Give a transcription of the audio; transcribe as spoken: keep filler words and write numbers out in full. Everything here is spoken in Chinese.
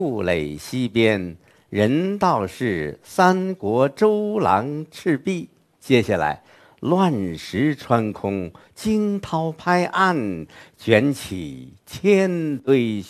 故垒西边，人道是三国周郎赤壁。接下来，乱石穿空，惊涛拍岸，卷起千堆雪。